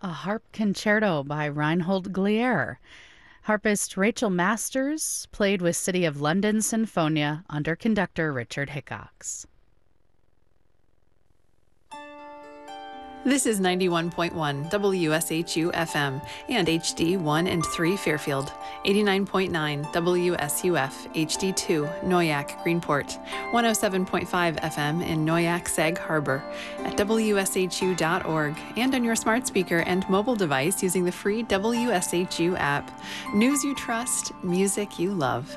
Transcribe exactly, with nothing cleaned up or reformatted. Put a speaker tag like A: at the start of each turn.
A: a harp concerto by Reinhold Glier. Harpist Rachel Masters played with City of London Sinfonia under conductor Richard Hickox.
B: This is ninety-one point one W S H U F M and H D one and three Fairfield, eighty-nine point nine W S U F H D two Noyac Greenport, one oh seven point five F M in Noyac Sag Harbor, at W S H U dot org, and on your smart speaker and mobile device using the free W S H U app. News you trust, music you love.